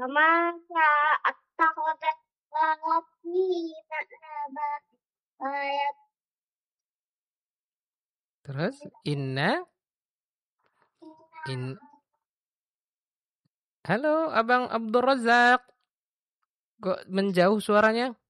masa attakhadha rabbina ayat. Terus Halo Abang Abdul Razak. Kok menjauh suaranya?